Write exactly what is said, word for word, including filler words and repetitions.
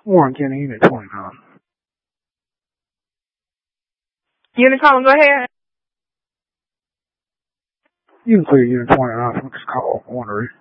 Warren County Unit twenty-nine. Unit calling, go ahead. You can clear Unit twenty-nine from this call, wondering.